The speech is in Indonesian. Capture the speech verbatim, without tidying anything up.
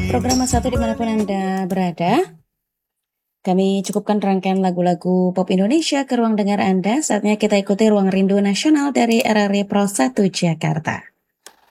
Program Mas satu dimanapun Anda berada, kami cukupkan rangkaian lagu-lagu pop Indonesia ke ruang dengar Anda. Saatnya kita ikuti Ruang Rindu Nasional dari R R I Pro satu Jakarta.